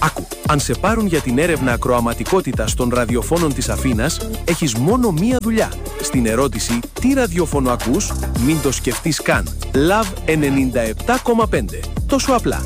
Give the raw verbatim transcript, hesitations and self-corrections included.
Άκου, αν σε πάρουν για την έρευνα ακροαματικότητας των ραδιοφώνων της Αθήνας, έχεις μόνο μία δουλειά. Στην ερώτηση «Τι ραδιόφωνο ακούς?» μην το σκεφτείς καν. Love ενενήντα επτά κόμμα πέντε. Τόσο απλά.